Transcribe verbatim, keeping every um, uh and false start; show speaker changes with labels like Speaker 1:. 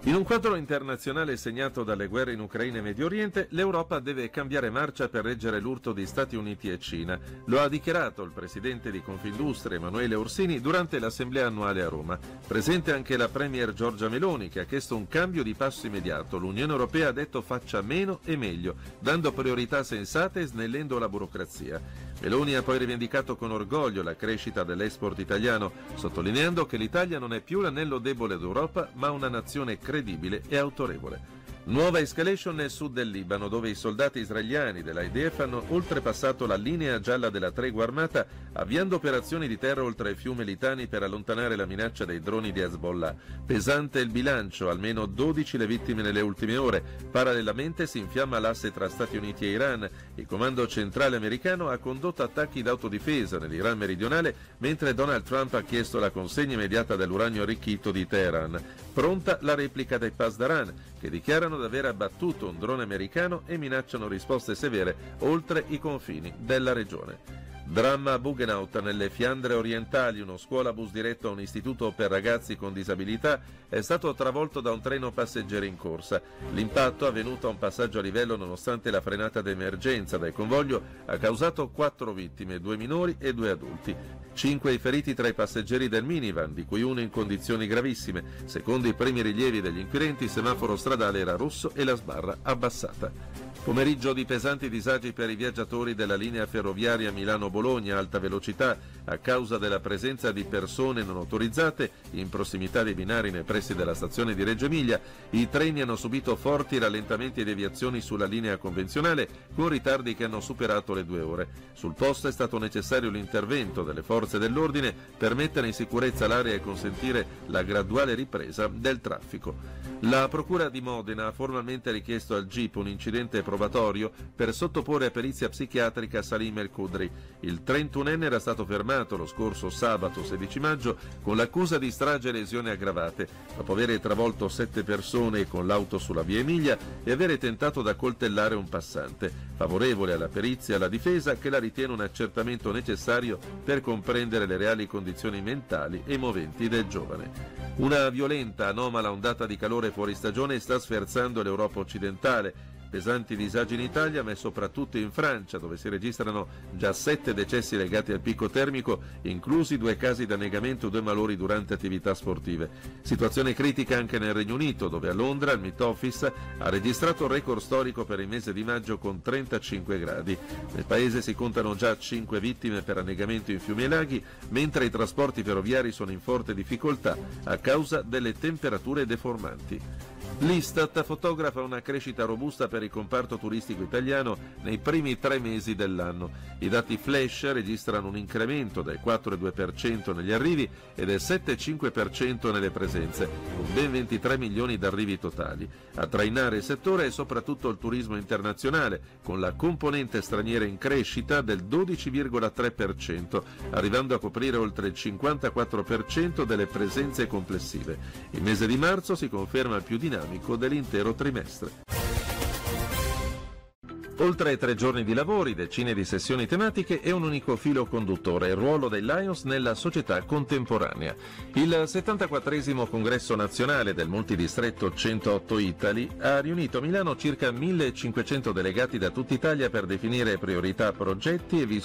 Speaker 1: In un quadro internazionale segnato dalle guerre in Ucraina e Medio Oriente, l'Europa deve cambiare marcia per reggere l'urto di Stati Uniti e Cina. Lo ha dichiarato il presidente di Confindustria Emanuele Orsini durante l'assemblea annuale a Roma. Presente anche la premier Giorgia Meloni, che ha chiesto un cambio di passo immediato. L'Unione Europea ha detto faccia meno e meglio, dando priorità sensate e snellendo la burocrazia. Meloni ha poi rivendicato con orgoglio la crescita dell'export italiano, sottolineando che l'Italia non è più l'anello debole d'Europa, ma una nazione credibile e autorevole. Nuova escalation nel sud del Libano, dove i soldati israeliani dell'I D F hanno oltrepassato la linea gialla della tregua armata, avviando operazioni di terra oltre il fiume Litani per allontanare la minaccia dei droni di Hezbollah. Pesante il bilancio, almeno dodici le vittime nelle ultime ore. Parallelamente si infiamma l'asse tra Stati Uniti e Iran. Il comando centrale americano ha condotto attacchi d'autodifesa nell'Iran meridionale, mentre Donald Trump ha chiesto la consegna immediata dell'uranio arricchito di Teheran. Pronta la replica dei Pasdaran, che dichiarano di aver abbattuto un drone americano e minacciano risposte severe oltre i confini della regione. Dramma a Buggenhout, nelle Fiandre orientali. Uno scuolabus diretto a un istituto per ragazzi con disabilità è stato travolto da un treno passeggeri in corsa. L'impatto, avvenuto a un passaggio a livello nonostante la frenata d'emergenza del convoglio, ha causato quattro vittime, due minori e due adulti. Cinque i feriti tra i passeggeri del minivan, di cui uno in condizioni gravissime. Secondo i primi rilievi degli inquirenti, il semaforo stradale era rosso e la sbarra abbassata. Pomeriggio di pesanti disagi per i viaggiatori della linea ferroviaria Milano-Bologna alta velocità a causa della presenza di persone non autorizzate in prossimità dei binari nei pressi della stazione di Reggio Emilia. I treni hanno subito forti rallentamenti e deviazioni sulla linea convenzionale, con ritardi che hanno superato le due ore. Sul posto è stato necessario l'intervento delle forze dell'ordine per mettere in sicurezza l'area e consentire la graduale ripresa del traffico. La Procura di Modena ha formalmente richiesto al G I P un incidente probatorio per sottoporre a perizia psichiatrica Salim El Khudri. Il trentunenne era stato fermato lo scorso sabato sedici maggio con l'accusa di strage e lesioni aggravate, dopo aver travolto sette persone con l'auto sulla via Emilia e avere tentato di accoltellare un passante. Favorevole alla perizia alla difesa, che la ritiene un accertamento necessario per comprendere le reali condizioni mentali e moventi del giovane. Una violenta, anomala ondata di calore fuori stagione sta sferzando l'Europa occidentale. Pesanti disagi in Italia, ma soprattutto in Francia, dove si registrano già sette decessi legati al picco termico, inclusi due casi di annegamento e due malori durante attività sportive. Situazione critica anche nel Regno Unito, dove a Londra il Met Office ha registrato un record storico per il mese di maggio con trentacinque gradi. Nel paese si contano già cinque vittime per annegamento in fiumi e laghi, mentre i trasporti ferroviari sono in forte difficoltà a causa delle temperature deformanti. L'Istat fotografa una crescita robusta per il comparto turistico italiano nei primi tre mesi dell'anno. I dati flash registrano un incremento del quattro virgola due per cento negli arrivi e del sette virgola cinque per cento nelle presenze, con ben ventitré milioni di arrivi totali. A trainare il settore è soprattutto il turismo internazionale, con la componente straniera in crescita del dodici virgola tre per cento, arrivando a coprire oltre il cinquantaquattro per cento delle presenze complessive. Il mese di marzo si conferma il più dinamico dell'intero trimestre. Oltre ai tre giorni di lavori, decine di sessioni tematiche e un unico filo conduttore, il ruolo dei Lions nella società contemporanea. Il settantaquattresimo congresso nazionale del multidistretto centootto Italy ha riunito a Milano circa millecinquecento delegati da tutta Italia per definire priorità, progetti e visioni